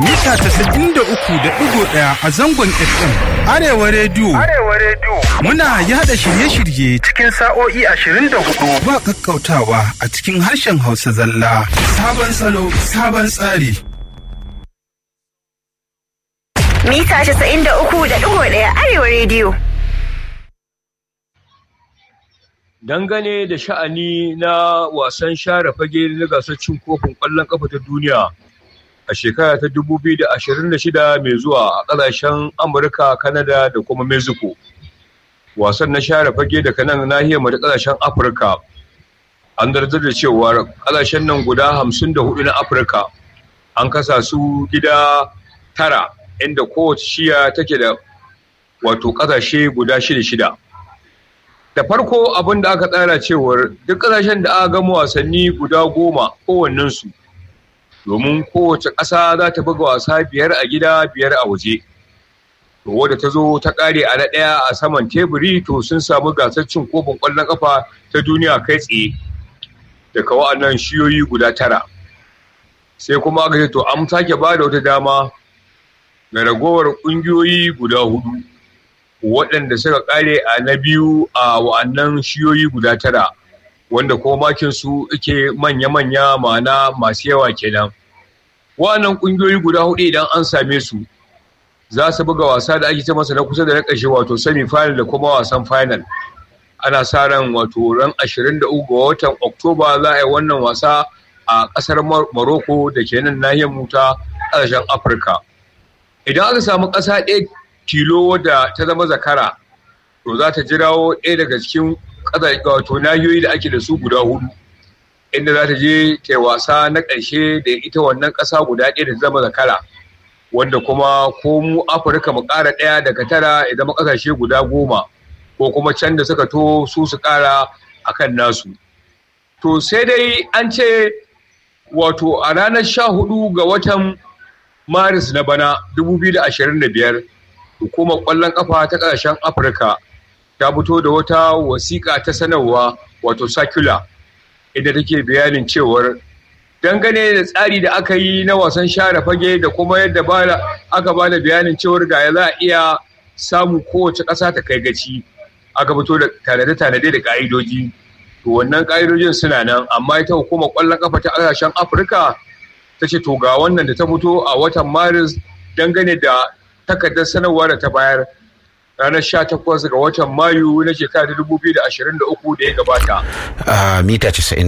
Mita 93.1 a zangon FM. Arewa Radio. Muna yada shirye-shirye cikin sa'o'i 24 ba kakkautawa a cikin harshen Hausa zalla. Sabon salo, sabon tsari. Mita 93.1 Arewa Radio. Dangane da sha'ani na wasan share fage na gasar cin kofin ƙwallon ƙafa ta duniya a shekara ta 2026 mai zuwa a ƙasashen Amurka, Kanada da kuma Mexico. Wasan na share fage daga nan nahiyar mu da ƙasashen Afirka. An darzar da cewa ƙasashen nan guda 54 na Afirka an kasa su gida 9 inda kowace shiya take da wato ƙasashe guda 6. Da farko abin da aka tsara cewar duk ƙasashen da aka gama wasanni guda 10 kowannensu, domin kowace ƙasa za ta buga wasa 5 a gida 5 a waje. To wadda ta zo ta ƙare a na ɗaya a saman teburi to sun samu gasar cin kofin ƙwallon ƙafa ta duniya kai tsaye daga wa'annan shiyoyi guda 9. Sai kuma aka ce to an sake ba da wata dama ga ragowar ƙungiyoyi guda 4 waɗanda suka ƙare a na biyu a wa'annan shiyoyi guda 9 wanda kuma makinsu yake manya-manya ma'ana masu yawa kenan. Wa'annan ƙungiyoyi guda 4 idan an same su za su buga wasa da ake ce masa na kusa da na ƙarshe wato semi-final da kuma wasan final. Ana sa ran wato ran 23 ga watan Oktoba za a yi wannan wasa a ƙasar Morocco da ke nan nahiyar mu ta ƙasashen Afirka. Idan aka samu ƙasa ɗaya tilo wadda ta zama zakara to za ta jirawo ɗaya daga cikin wato nahiyoyi da ake da su guda 4 inda za ta je ta wasa na ƙarshe da ita wannan ƙasa guda ɗaya da ta zama zakara, wanda kuma ko mu Afirka mu ƙara ɗaya daga 9 ya zama ƙasashe guda 10 ko kuma can da suka to su ƙara akan nasu. To sai dai an ce wato a ranar 14 ga watan Maris na bana 2025 hukumar ƙwallon ƙafa ta ƙasashen Afirka ta fito da wata wasiƙa ta sanarwa wato circular inda take bayanin cewar dangane da tsari da aka yi na wasan share fage da kuma yadda aka ba da bayanin cewar ga za a iya samu kowace ƙasa ta kai gaci, aka fito da tanade-tanade da ƙa'idoji. To wannan ƙa'idojin suna nan, amma ita hukumar ƙwallon ƙafa ta ƙasashen Afirka ta ce to ga wannan da ta fito a watan Maris dangane da takardar sanarwa da ta bayar ranar 18 ga watan Mayu na shekarar 2023 da ya gabata. A mita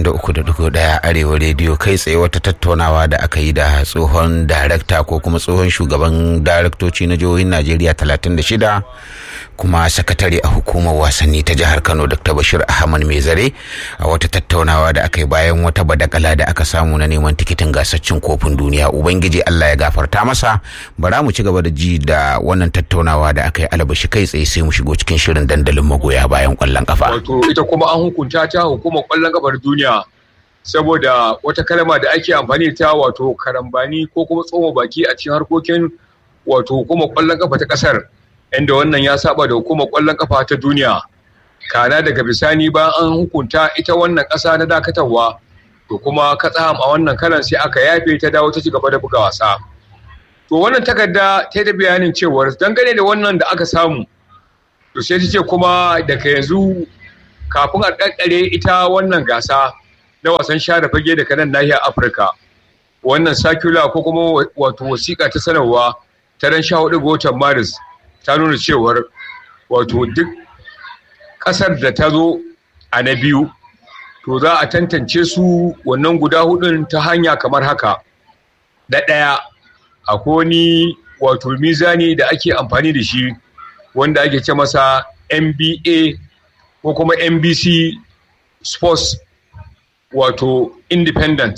93.1 Arewa Radio kai tsaye wata tattaunawa da aka yi da tsohon darakta ko kuma tsohon shugaban daraktoci na jihohin Najeriya 36 kuma sakatare a hukumar wasanni ta jihar Kano Dr. Bashir Ahmad Mezare a wata tattaunawa da aka yi bayan wata badakala da aka samu na neman tikitin gasar cin kofin duniya. Ubangiji Allah ya gafarta masa. Bara mu ci gaba da ji da wannan tattaunawa da aka yi albashi kai tsaye sai mu shigo cikin shirin dandalin magoya bayan ƙwallon kafa. Wato ita kuma an hukunta ta hukumar ƙwallon kafar duniya saboda wata kalma da ake amfani ta wato karambani ko kuma tsoma baki a cikin harkokin wato hukumar ƙwallon kafa ta ƙasar, inda wannan ya saba da hukumar ƙwallon kafa ta duniya. Kana daga bisani bayan an hukunta ita wannan ƙasa na dakatarwa to kuma katsam a wannan karan sai aka yafe ta dawo ta ci gaba da buga wasa. To wannan takarda ta da bayanin cewar dangane da wannan da aka samu to sai ta ce kuma daga yanzu kafin a ƙarƙare ita wannan gasa na wasan share fage daga nan nahiyar Afirka, wannan circular ko kuma wato wasiƙa ta sanarwa ta ran 14 ga watan Maris ta nuna cewar wato duk ƙasar da ta zo a na biyu to za a tantance su wannan guda 4 ta hanya kamar haka. Da ɗaya akwai wani wato mizani da ake amfani da shi wanda ake ce masa NBA ko kuma NBC Sports wato independent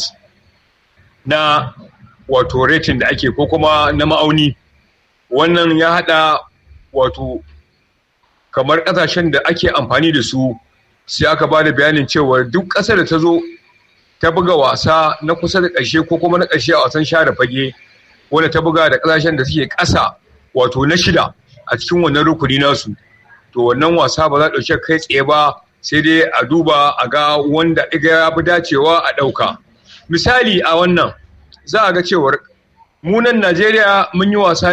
na wato rating da ake ko kuma na ma'auni. Wannan ya haɗa wato kamar ƙasashen da ake amfani da su, sai aka ba da bayanin cewa duk ƙasar da ta zo ta buga wasa na kusa da ƙarshe ko kuma na ƙarshe a wasan share fage wanda ta buga da ƙasashen da suke ƙasa wato na 6 a cikin wannan rukuni nasu, to wannan wasa ba za a ɗauke kai tsaye ba, sai dai a duba a ga wanda ya fi dacewa a ɗauka. Misali a wannan za a ga cewar mu nan Najeriya mun yi wasa